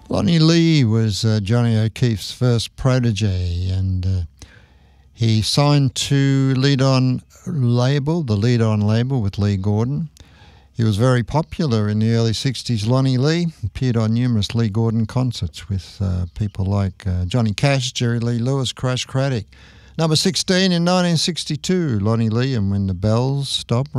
Lonnie Lee was Johnny O'Keefe's first protege, and he signed to Lead On label, the Lead On label with Lee Gordon. He was very popular in the early 60s. Lonnie Lee appeared on numerous Lee Gordon concerts with people like Johnny Cash, Jerry Lee Lewis, Crash Craddock. Number 16 in 1962, Lonnie Lee and When the Bells Stop